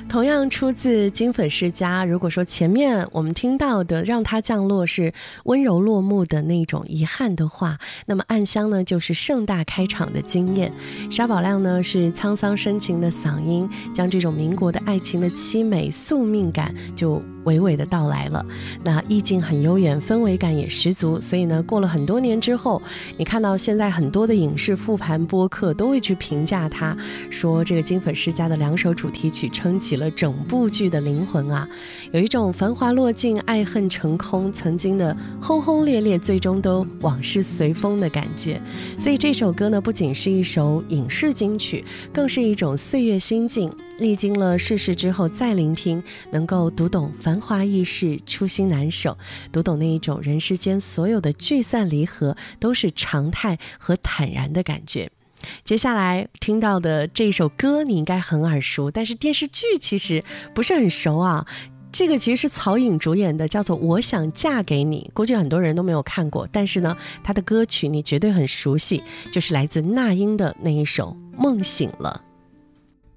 同样出自金粉世家。如果说前面我们听到的让它降落是温柔落幕的那种遗憾的话，那么暗香呢就是盛大开场的惊艳。沙宝亮呢是沧桑深情的嗓音，将这种民国的爱情的凄美宿命感就娓娓的道来了。那意境很悠远，氛围感也十足，所以呢过了很多年之后，你看到现在很多的影视复盘播客都会去评价它，说这个金粉世家的2首主题曲撑起了整部剧的灵魂啊，有一种繁华落尽，爱恨成空，曾经的轰轰烈烈最终都往事随风的感觉。所以这首歌呢不仅是一首影视金曲，更是一种岁月心境，历经了世事之后再聆听，能够读懂繁华易逝，初心难守，读懂那一种人世间所有的聚散离合都是常态和坦然的感觉。接下来听到的这首歌你应该很耳熟，但是电视剧其实不是很熟啊。这个其实是曹颖主演的，叫做《我想嫁给你》，估计很多人都没有看过，但是呢他的歌曲你绝对很熟悉，就是来自那英的那一首《梦醒了》。